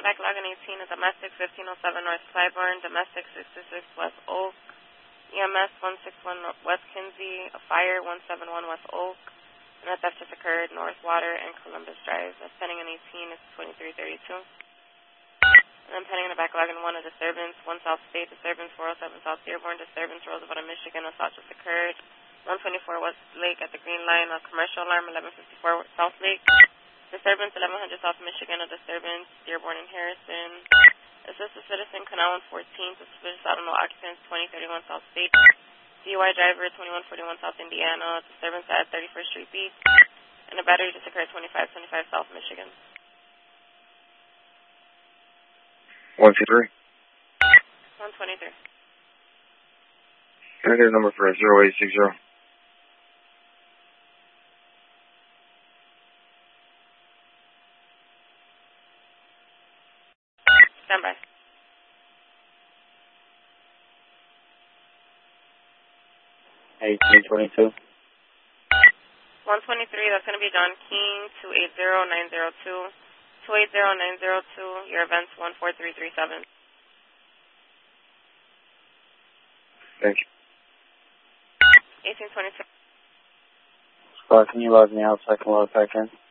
the back, login 18, a domestic 1507 North Clybourne, domestic 66 West Oak, EMS 161 West Kinsey, a fire 171 West Oak, and a theft just occurred North Water and Columbus Drive. That's pending an 18, it's 2332. And then pending in the back, login 1, a disturbance, 1 South State, disturbance 407 South Dearborn, disturbance Roosevelt in Michigan, assault just occurred 124 West Lake at the Green Line, a commercial alarm 1154 South Lake. Disturbance 1100 South Michigan, a disturbance, Dearborn and Harrison. Assist a citizen, Canal 114, suspicious auto, no occupants, 2031 South State. DUI driver, 2141 South Indiana, disturbance at 31st Street Beach. And a battery just occurred 2525 South Michigan. 123. 123. Can I get a number for 0860? Standby. 1822. 123, that's going to be John King, 280902. 280902, your event's 14337. Thank you. 1822. Can you log me out so I can log back in?